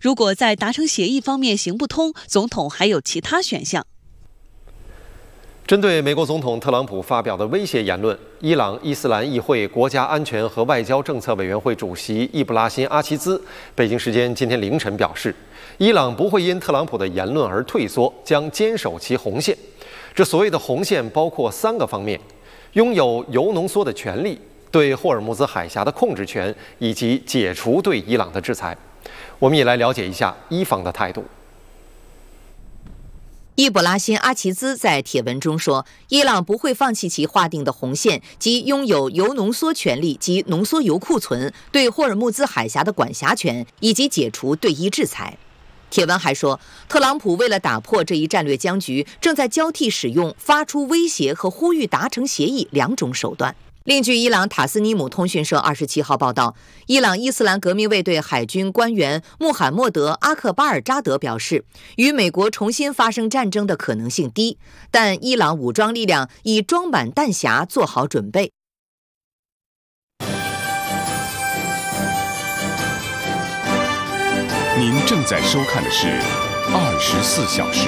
如果在达成协议方面行不通，总统还有其他选项。 针对美国总统特朗普发表的威胁言论，伊朗伊斯兰议会国家安全和外交政策委员会主席易卜拉欣·阿齐兹北京时间今天凌晨表示，伊朗不会因特朗普的言论而退缩，将坚守其红线。这所谓的红线包括3个方面：拥有铀浓缩的权利、对霍尔木兹海峡的控制权，以及解除对伊朗的制裁。我们也来了解一下伊方的态度。 易卜拉欣·阿齐兹在帖文中说，伊朗不会放弃其划定的红线，即拥有铀浓缩权利及浓缩铀库存、对霍尔木兹海峡的管辖权，以及解除对伊制裁。帖文还说，特朗普为了打破这一战略僵局，正在交替使用发出威胁和呼吁达成协议2种手段。另据伊朗塔斯尼姆通讯社27号报道，伊朗伊斯兰革命卫队海军官员穆罕默德·阿克巴尔扎德表示，与美国重新发生战争的可能性低，但伊朗武装力量已装满弹匣，做好准备。 您正在收看的是24小时。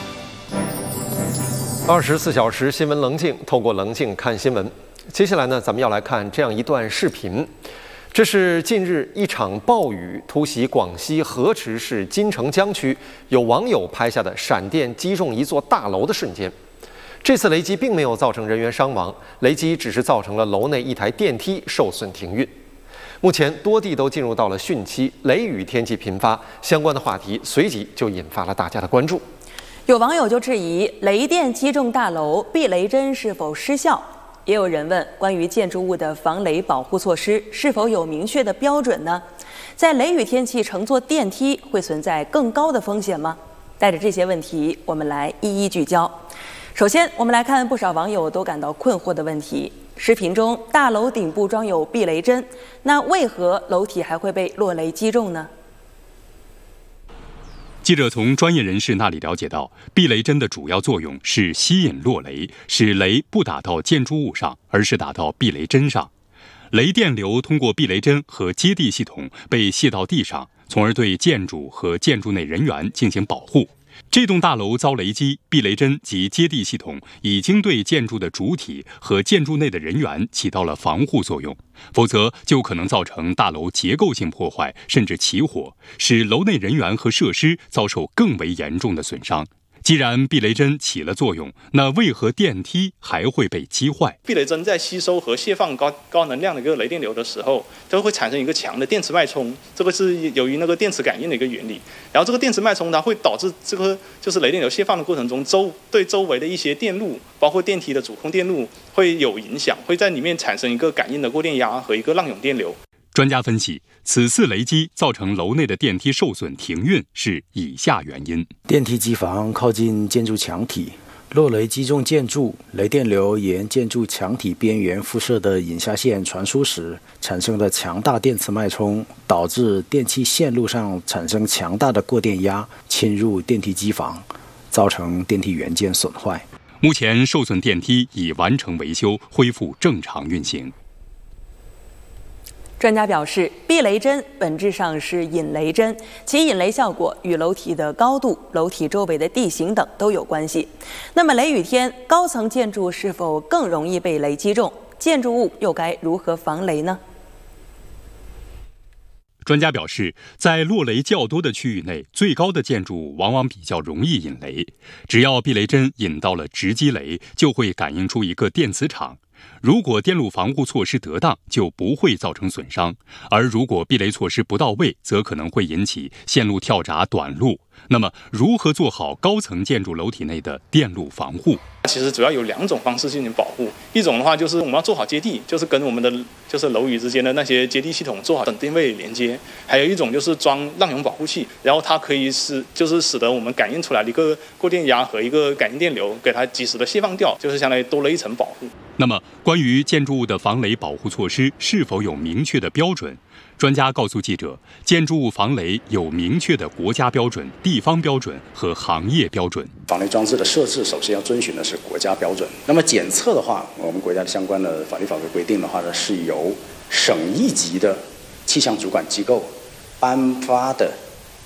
24小时新闻棱镜，透过棱镜看新闻。接下来呢，咱们要来看这样一段视频。这是近日一场暴雨突袭广西河池市金城江区，有网友拍下的闪电击中一座大楼的瞬间。这次雷击并没有造成人员伤亡，雷击只是造成了楼内一台电梯受损停运。目前多地都进入到了汛期，雷雨天气频发，相关的话题随即就引发了大家的关注。 有网友就质疑雷电击中大楼，避雷针是否失效？也有人问，关于建筑物的防雷保护措施是否有明确的标准呢？在雷雨天气乘坐电梯会存在更高的风险吗？带着这些问题，我们来一一聚焦。首先，我们来看不少网友都感到困惑的问题。视频中，大楼顶部装有避雷针，那为何楼体还会被落雷击中呢？ 记者从专业人士那里了解到，避雷针的主要作用是吸引落雷，使雷不打到建筑物上，而是打到避雷针上。雷电流通过避雷针和接地系统被泄到地上，从而对建筑和建筑内人员进行保护。这栋大楼遭雷击，避雷针及接地系统已经对建筑的主体和建筑内的人员起到了防护作用，否则就可能造成大楼结构性破坏，甚至起火，使楼内人员和设施遭受更为严重的损伤。既然避雷针起了作用，那为何电梯还会被击坏？ 避雷针在吸收和释放高能量的一个雷电流的时候，都会产生一个强的电磁脉冲，这个是由于那个电磁感应的一个原理。然后这个电磁脉冲它会导致这个就是雷电流释放的过程中，对周围的一些电路，包括电梯的主控电路会有影响，会在里面产生一个感应的过电压和一个浪涌电流。 专家分析，此次雷击造成楼内的电梯受损停运是以下原因： 电梯机房靠近建筑墙体，落雷击中建筑，雷电流沿建筑墙体边缘辐射的引下线传输时，产生的强大电磁脉冲，导致电气线路上产生强大的过电压，侵入电梯机房，造成电梯元件损坏。 目前受损电梯已完成维修，恢复正常运行。 专家表示，避雷针本质上是引雷针，其引雷效果与楼体的高度、楼体周围的地形等都有关系。那么雷雨天，高层建筑是否更容易被雷击中？建筑物又该如何防雷呢？ 专家表示，在落雷较多的区域内，最高的建筑物往往比较容易引雷。只要避雷针引到了直击雷，就会感应出一个电磁场。如果电路防护措施得当，就不会造成损伤；而如果避雷措施不到位，则可能会引起线路跳闸短路。那么，如何做好高层建筑楼体内的电路防护？ 其实主要有2种方式进行保护。一种的话就是我们要做好接地，就是跟我们的就是楼宇之间的那些接地系统做好等定位连接。还有一种就是装浪涌保护器，然后它可以使得我们感应出来的一个过电压和一个感应电流，给它及时的释放掉，就是相当于多了一层保护。 那么，关于建筑物的防雷保护措施是否有明确的标准？专家告诉记者，建筑物防雷有明确的国家标准、地方标准和行业标准。 防雷装置的设置，首先要遵循的是国家标准。那么检测的话，我们国家相关的法律法规规定的话呢，是由省一级的气象主管机构颁发的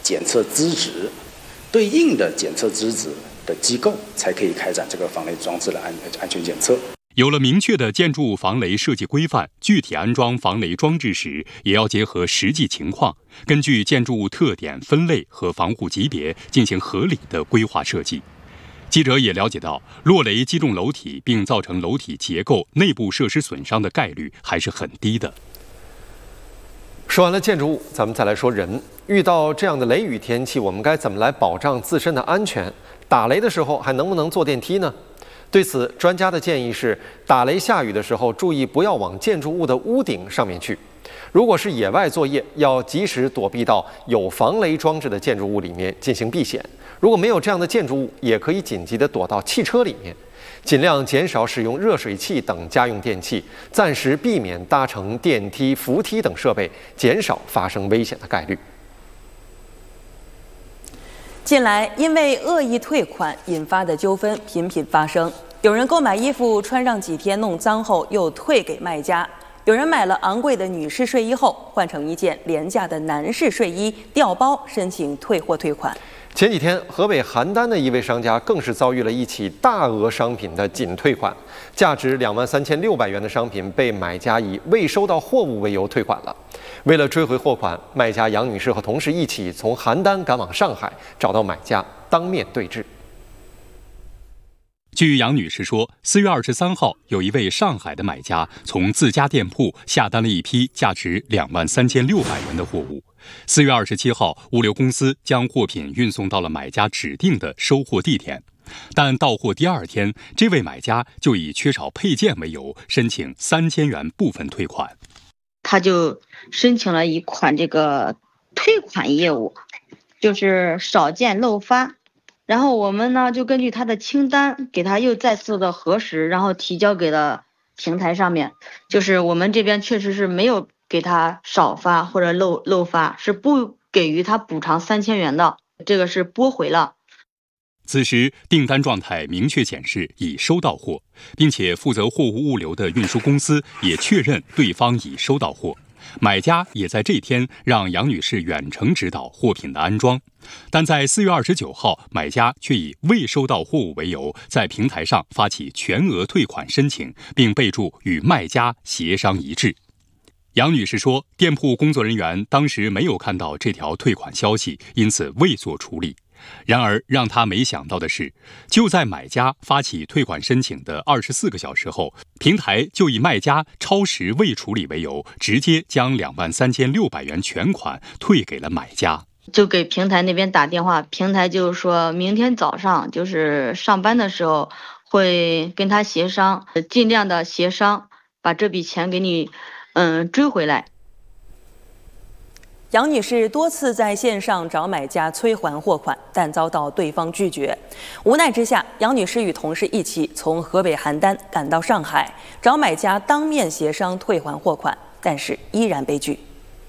检测资质，对应的检测资质的机构才可以开展这个防雷装置的安全检测。 有了明确的建筑物防雷设计规范，具体安装防雷装置时，也要结合实际情况，根据建筑物特点分类和防护级别进行合理的规划设计。记者也了解到，落雷击中楼体并造成楼体结构内部设施损伤的概率还是很低的。 说完了建筑物，咱们再来说人。遇到这样的雷雨天气，我们该怎么来保障自身的安全？打雷的时候还能不能坐电梯呢？对此，专家的建议是，打雷下雨的时候，注意不要往建筑物的屋顶上面去。如果是野外作业，要及时躲避到有防雷装置的建筑物里面进行避险。如果没有这样的建筑物，也可以紧急的躲到汽车里面，尽量减少使用热水器等家用电器，暂时避免搭乘电梯、扶梯等设备，减少发生危险的概率。 近来，因为恶意退款引发的纠纷频频发生。有人购买衣服穿上几天弄脏后又退给卖家；有人买了昂贵的女士睡衣后换成一件廉价的男士睡衣调包申请退货退款。 前几天，河北邯郸的一位商家更是遭遇了一起大额商品的紧退款，价值23600元的商品被买家以未收到货物为由退款了。为了追回货款，卖家杨女士和同事一起从邯郸赶往上海，找到买家当面对质。 据杨女士说，4月23号，有一位上海的买家从自家店铺下单了一批价值23600元的货物。4月27号，物流公司将货品运送到了买家指定的收货地点，但到货第2天，这位买家就以缺少配件为由，申请3000元部分退款。 他就申请了一款这个退款业务，就是少件漏发。然后我们呢就根据他的清单给他又再次的核实，然后提交给了平台上面。就是我们这边确实是没有给他少发或者漏发，是不给予他补偿3000元的，这个是拨回了。 此时订单状态明确显示已收到货，并且负责货物物流的运输公司也确认对方已收到货。买家也在这天让杨女士远程指导货品的安装，但在4月29号，买家却以未收到货物为由，在平台上发起全额退款申请，并备注与卖家协商一致。杨女士说，店铺工作人员当时没有看到这条退款消息，因此未做处理。然而让她没想到的是，就在买家发起退款申请的24个小时后，平台就以卖家超时未处理为由，直接将23600元全款退给了买家。 就给平台那边打电话，平台就说明天早上就是上班的时候会跟他协商，尽量的协商把这笔钱给你追回来。 杨女士多次在线上找买家催还货款，但遭到对方拒绝。无奈之下，杨女士与同事一起从河北邯郸赶到上海，找买家当面协商退还货款，但是依然被拒。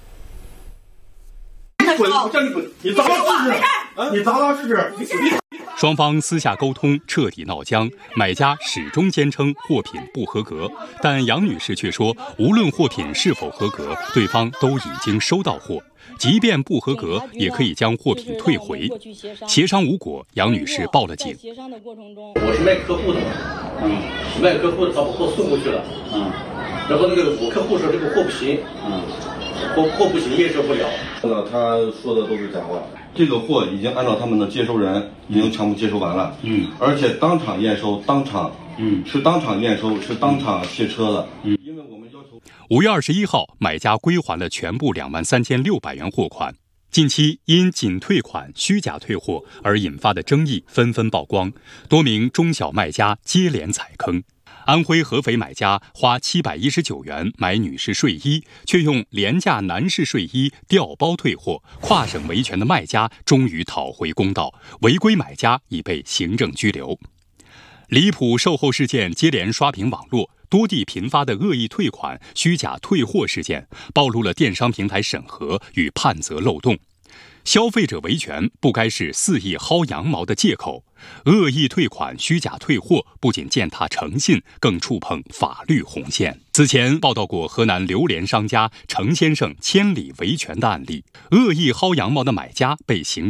你滚！我叫你滚！你砸他试试！你砸他试试！ 双方私下沟通，彻底闹僵。买家始终坚称货品不合格，但杨女士却说，无论货品是否合格，对方都已经收到货，即便不合格，也可以将货品退回。协商无果，杨女士报了警。 我是卖客户的嘛，卖客户的，他把货送过去了，然后我客户说这个货不行，货不行，验证不了。 他说的都是假话。这个货已经按照他们的接收人已经全部接收完了，而且当场验收，是当场验收，是当场卸车的，因为我们要求。 5月21号，买家归还了全部23600元货款。近期因仅退款、虚假退货而引发的争议纷纷曝光，多名中小卖家接连踩坑。安徽合肥买家花719元买女士睡衣，却用廉价男士睡衣调包退货，跨省维权的卖家终于讨回公道，违规买家已被行政拘留。离谱售后事件接连刷屏网络，多地频发的恶意退款、虚假退货事件，暴露了电商平台审核与判责漏洞。 消费者维权不该是肆意薅羊毛的借口，恶意退款、虚假退货不仅践踏诚信，更触碰法律红线。此前报道过河南榴莲商家程先生千里维权的案例，恶意薅羊毛的买家被刑